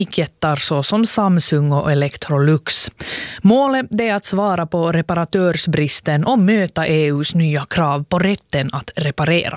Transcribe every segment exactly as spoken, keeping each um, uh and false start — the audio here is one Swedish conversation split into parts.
teknikjättar såsom Samsung och Electrolux. Målet är att svara på reparatörsbristen och möta E U:s nya krav på rätten att reparera.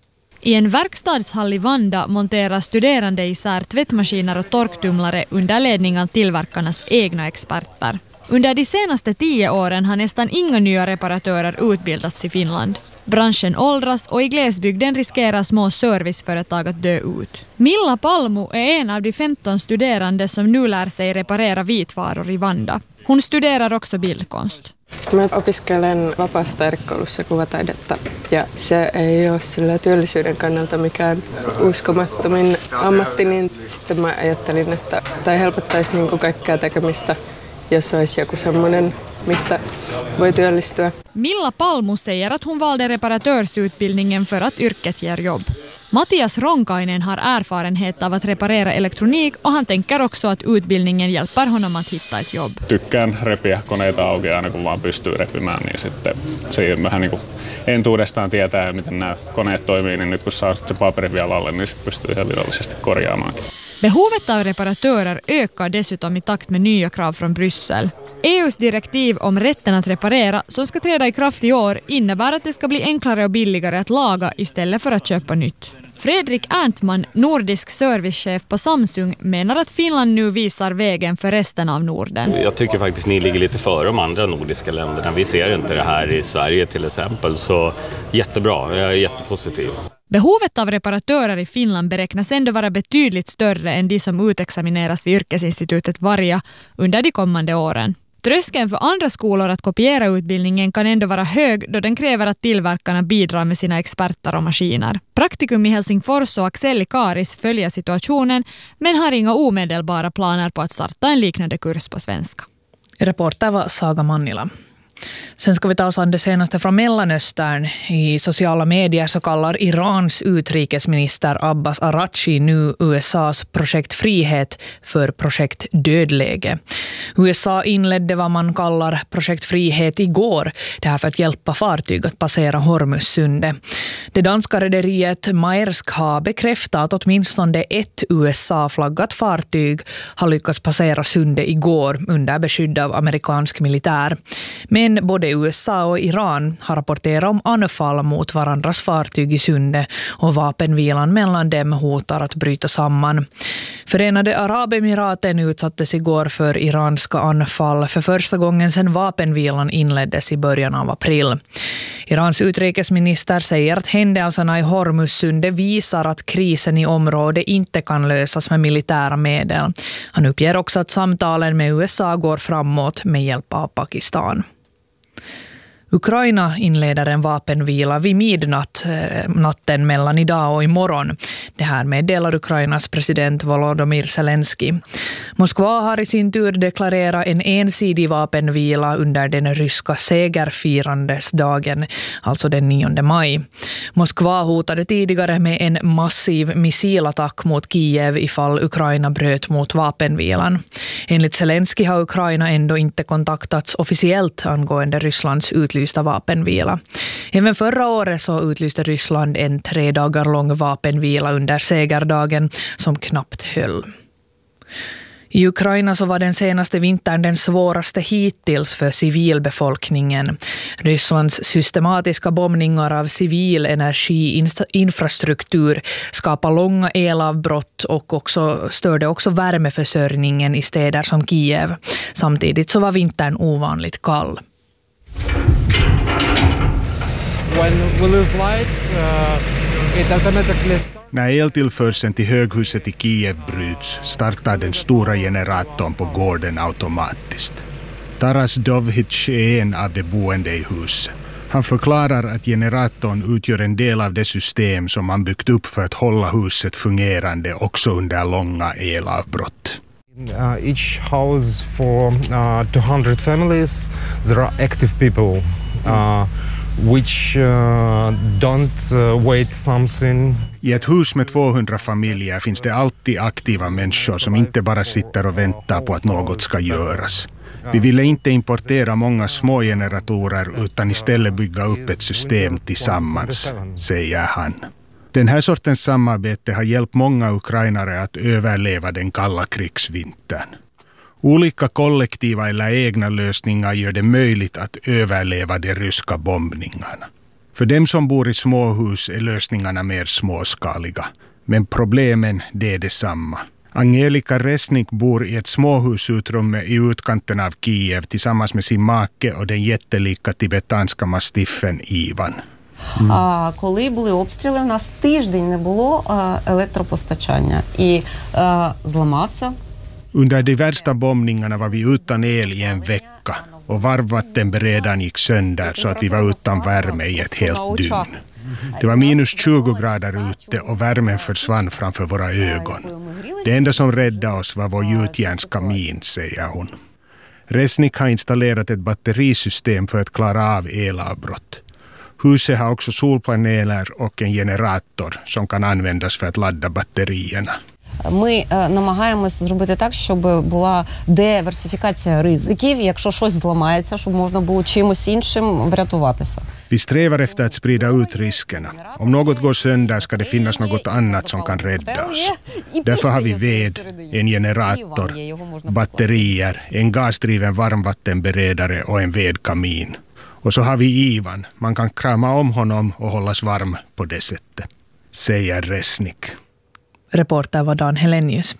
I en verkstadshall i Vanda monterar studerande isär tvättmaskiner och torktumlare under ledning av tillverkarnas egna experter. Under de senaste tio åren har nästan inga nya reparatörer utbildats i Finland. Branschen åldras och i glesbygden riskerar små serviceföretag att dö ut. Milla Palmu är en av de femton studerande som nu lär sig reparera vitvaror i Vanda. Hon studerar också bildkonst. Mä opiskelen vapaassa taidekkoulussa kuvataidetta ja se ei ole sillä työllisyyden kannalta mikään uskomattomin ammatti, niin sitten mä ajattelin, että tai helpottaisi niin kuin kaikkea tekemistä, jos olisi joku semmoinen, mistä voi työllistyä. Milla Palmu säger att hon valde reparatörsutbildningen för att yrket ger jobb. Mattias Ronkainen har erfarenhet av att reparera elektronik och han tänker också att utbildningen hjälper honom att hitta ett jobb. Tykkään repiä koneita auki aina kun vaan pystyy repimään, niin sitten se vähän niin kuin entuudestaan tietää, miten nämä koneet toimii, niin nyt kun saa se paperi vielä alle, niin sitten pystyy ihan virallisesti korjaamaankin. Behovet av reparatörer ökar dessutom i takt med nya krav från Bryssel. E U:s direktiv om rätten att reparera som ska träda i kraft i år innebär att det ska bli enklare och billigare att laga istället för att köpa nytt. Fredrik Ernstman, nordisk servicechef på Samsung, menar att Finland nu visar vägen för resten av Norden. Jag tycker faktiskt ni ligger lite före de andra nordiska länderna. Vi ser inte det här i Sverige till exempel, så jättebra, jag är jättepositiv. Behovet av reparatörer i Finland beräknas ändå vara betydligt större än de som utexamineras vid yrkesinstitutet Varja under de kommande åren. Tröskeln för andra skolor att kopiera utbildningen kan ändå vara hög då den kräver att tillverkarna bidrar med sina experter och maskiner. Praktikum i Helsingfors och Axel i Karis följer situationen men har inga omedelbara planer på att starta en liknande kurs på svenska. Reporter var Saga Mannila. Sen ska vi ta oss an det senaste från Mellanöstern. I sociala medier så kallar Irans utrikesminister Abbas Araghchi nu U S A:s projekt Frihet för projekt Dödläge. U S A inledde vad man kallar projekt Frihet igår, det här för att hjälpa fartyg att passera Hormuzsundet. Det danska rederiet Maersk har bekräftat att åtminstone ett U S A-flaggat fartyg har lyckats passera sundet igår under beskydd av amerikansk militär. Men både U S A och Iran har rapporterat om anfall mot varandras fartyg i sundet och vapenvilan mellan dem hotar att bryta samman. Förenade Arabemiraten utsattes igår för iranska anfall för första gången sedan vapenvilan inleddes i början av april. Irans utrikesminister säger att händelserna i Hormuzsundet visar att krisen i området inte kan lösas med militära medel. Han uppger också att samtalen med U S A går framåt med hjälp av Pakistan. Ukraina inleder en vapenvila vid midnatt natten mellan idag och imorgon. Det här meddelar Ukrainas president Volodymyr Zelensky. Moskva har i sin tur deklarerat en ensidig vapenvila under den ryska segerfirandesdagen, alltså den nionde maj. Moskva hotade tidigare med en massiv missilattack mot Kiev ifall Ukraina bröt mot vapenvilan. Enligt Zelensky har Ukraina ändå inte kontaktats officiellt angående Rysslands utlysta vapenvila. Även förra året så utlyste Ryssland en tre dagar lång vapenvila under segerdagen som knappt höll. I Ukraina så var den senaste vintern den svåraste hittills för civilbefolkningen. Rysslands systematiska bombningar av civil energiinfrastruktur skapar långa elavbrott och också störde också värmeförsörjningen i städer som Kiev. Samtidigt så var vintern ovanligt kall. When we lose light, uh, it automatically starts. När eltillförseln till höghuset i Kiev bryts startar den stora generatorn på gården automatiskt. Taras Dovhic är en av de boende i huset. Han förklarar att generatorn utgör en del av det system som man byggt upp för att hålla huset fungerande också under långa elavbrott. Uh, each house for uh, two hundred families, there are active people. Uh, which uh, don't uh, wait something. I ett hus med tvåhundra familjer finns det alltid aktiva människor som inte bara sitter och väntar på att något ska göras. Vi ville inte importera många små generatorer utan istället bygga upp ett system tillsammans, säger han. Den här sortens samarbete har hjälpt många ukrainare att överleva den kalla krigsvintern. Olika kollektiva eller egna lösningar gör det möjligt att överleva de ryska bombningarna. För dem som bor i småhus är lösningarna mer småskaliga. Men problemen, det är detsamma. Angelika Resnik bor i ett småhusutrymme i utkanten av Kiev tillsammans med sin make och den jättelika tibetanska mastiffen Ivan. Mm. А, коли були обстріли, у нас тиждень не було а, електропостачання і а, зламався. Under de värsta bombningarna var vi utan el i en vecka och varmvattenberedaren gick sönder så att vi var utan värme i ett helt dygn. Det var minus tjugo grader ute och värmen försvann framför våra ögon. Det enda som räddade oss var vår gjutjärnskamin, säger hon. Resnik har installerat ett batterisystem för att klara av elavbrott. Huset har också solpaneler och en generator som kan användas för att ladda batterierna. Ми намагаємося зробити так, щоб була диверсифікація ризиків, якщо щось зламається, щоб можна було чимось іншим врятуватися. Vi strävar efter att sprida ut riskerna. Om något går sönder ska det finnas något annat som kan rädda oss. Därför har vi ved, en generator, batterier, en gasdriven varmvattenberedare och en vedkamin. Och så har vi Ivan. Man kan krama om honom och hållas varm på det sättet, säger Resnik. Reporter var Dan Helenius.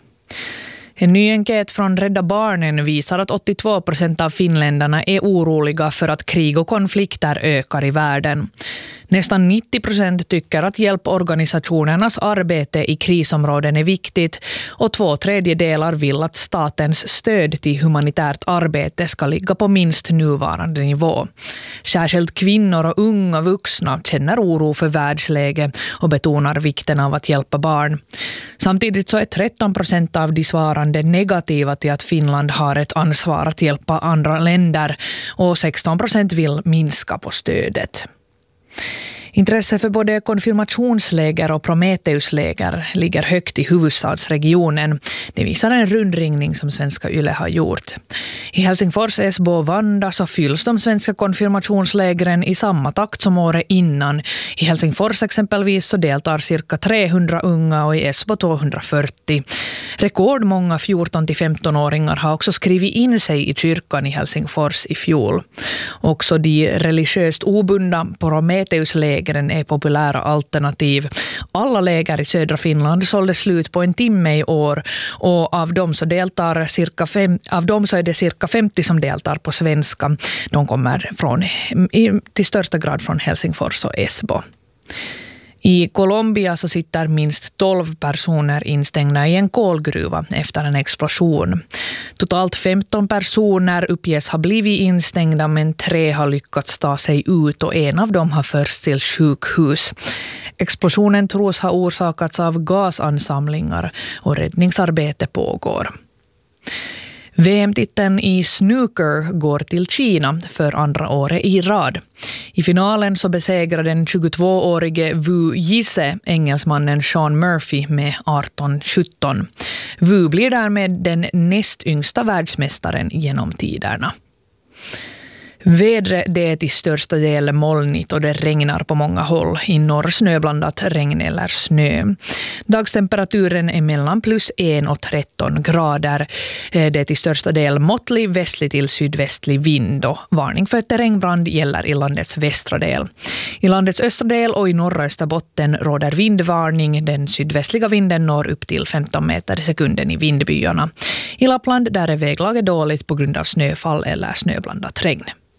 En ny enkät från Rädda Barnen visar att åttiotvå procent av finländarna är oroliga för att krig och konflikter ökar i världen. Nästan nittio procent tycker att hjälporganisationernas arbete i krisområden är viktigt och två tredjedelar vill att statens stöd till humanitärt arbete ska ligga på minst nuvarande nivå. Särskilt kvinnor och unga vuxna känner oro för världsläget och betonar vikten av att hjälpa barn. Samtidigt så är tretton procent av de svarande negativa till att Finland har ett ansvar att hjälpa andra länder och sexton procent vill minska på stödet. Intresse för både konfirmationsläger och Prometheusläger ligger högt i huvudstadsregionen. Det visar en rundringning som Svenska Yle har gjort. I Helsingfors, Esbo och Vanda så fylls de svenska konfirmationslägren i samma takt som året innan. I Helsingfors exempelvis så deltar cirka trehundra unga och i Esbo tvåhundrafyrtio. Rekordmånga fjorton till femton-åringar har också skrivit in sig i kyrkan i Helsingfors i fjol. Också de religiöst obundna Prometheuslägren är populära alternativ. Alla läger i södra Finland sålde slut på en timme i år och av dem så deltar cirka fem, av dem så är det cirka femtio som deltar på svenska. De kommer från, till största grad från Helsingfors och Esbo. I Colombia så sitter minst tolv personer instängda i en kolgruva efter en explosion. Totalt femton personer uppges ha blivit instängda men tre har lyckats ta sig ut och en av dem har förts till sjukhus. Explosionen tros ha orsakats av gasansamlingar och räddningsarbete pågår. V M-titeln i snooker går till Kina för andra året i rad. I finalen så besegrade den tjugotvåårige Wu Yise engelsmannen Sean Murphy med arton sjutton. Wu blir därmed den näst yngsta världsmästaren genom tiderna. Vädret det är till största del molnigt och det regnar på många håll. I norr snöblandat regn eller snö. Dagstemperaturen är mellan plus en och tretton grader. Det är till största del måttlig västlig till sydvästlig vind och varning för terrängbrand gäller i landets västra del. I landets östra del och i norra Österbotten råder vindvarning. Den sydvästliga vinden når upp till femton meter i sekunden i vindbyarna. I Lappland där är väglaget dåligt på grund av snöfall eller snöblandat regn.